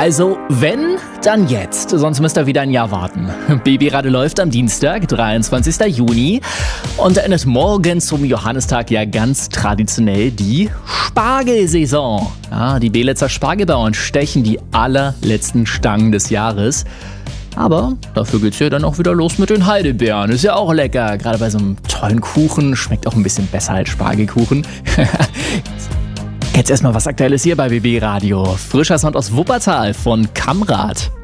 Also wenn, dann jetzt. Sonst müsst ihr wieder ein Jahr warten. Babyradio läuft am Dienstag, 23. Juni. Und da endet morgen zum Johannistag ja ganz traditionell die Spargelsaison. Ja, die Belitzer Spargelbauern stechen die allerletzten Stangen des Jahres. Aber dafür geht's ja dann auch wieder los mit den Heidelbeeren. Ist ja auch lecker. Gerade bei so einem tollen Kuchen. Schmeckt auch ein bisschen besser als Spargelkuchen. Jetzt erstmal was Aktuelles hier bei BB Radio. Frischer Sound aus Wuppertal von Kamrat.